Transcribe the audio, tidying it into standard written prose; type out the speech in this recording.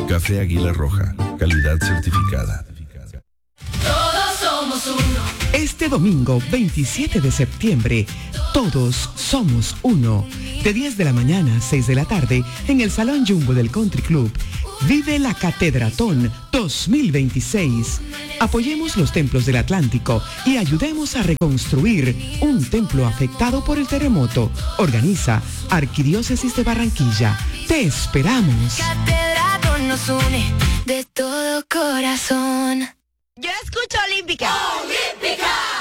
Café Águila Roja, calidad certificada. Todos somos uno. Este domingo 27 de septiembre, todos somos uno. De 10 de la mañana a 6 de la tarde, en el Salón Jumbo del Country Club, vive la Catedratón 2026. Apoyemos los templos del Atlántico y ayudemos a reconstruir un templo afectado por el terremoto. Organiza Arquidiócesis de Barranquilla. Te esperamos. Catedratón nos une de todo corazón. Yo escucho Olímpica. ¡Olímpica!